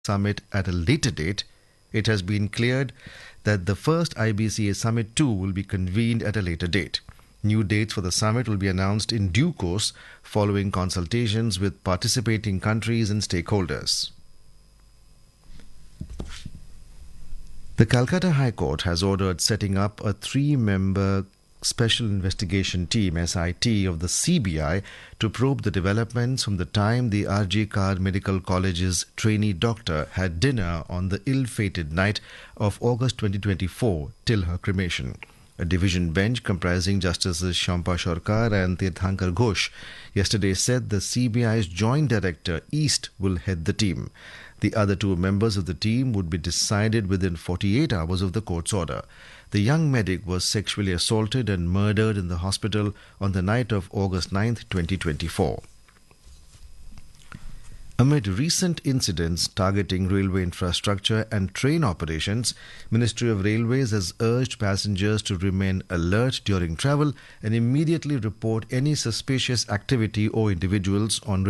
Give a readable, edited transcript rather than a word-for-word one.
summit at a later date, it has been cleared that the first IBCA Summit 2 will be convened at a later date. New dates for the summit will be announced in due course following consultations with participating countries and stakeholders. The Calcutta High Court has ordered setting up a three-member Special Investigation Team (SIT) of the CBI to probe the developments from the time the RG Kar Medical College's trainee doctor had dinner on the ill-fated night of August 2024 till her cremation. A division bench comprising Justices Shampa Sarkar and Tirthankar Ghosh yesterday said the CBI's Joint Director East will head the team. The other two members of the team would be decided within 48 hours of the court's order. The young medic was sexually assaulted and murdered in the hospital on the night of August 9, 2024. Amid recent incidents targeting railway infrastructure and train operations, Ministry of Railways has urged passengers to remain alert during travel and immediately report any suspicious activity or individuals on